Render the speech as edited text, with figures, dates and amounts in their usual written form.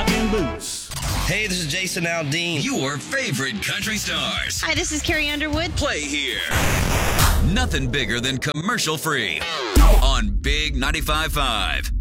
rockin' boots. Hey, this is Jason Aldean. Your favorite country stars. Hi, this is Carrie Underwood. Play here. Nothing bigger than commercial free on Big 95.5.